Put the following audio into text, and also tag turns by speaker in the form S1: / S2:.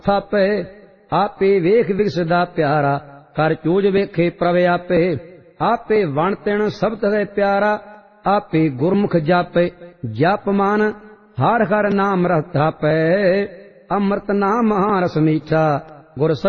S1: ਥਾਪੇ। ਆਪੇ ਵੇਖ ਵਿਗਸਦਾ ਪਿਆਰਾ, ਕਰ ਚੂਜ ਵੇਖੇ ਪ੍ਰਭ ਆਪੇ। ਆਪੇ ਵਣ ਤਿਣ ਸਬਦ ਹੈ ਪਿਆਰਾ, ਆਪੇ ਗੁਰਮੁਖ ਜਾਪੇ। ਜਪ ਮਨ ਹਰ ਹਰ ਨਾਮ ਰਸ ਥਾਪੈ, ਅੰਮ੍ਰਿਤ ਨਾਮ ਮਹਾਰਸ ਮੀਠਾ, ਗੁਰ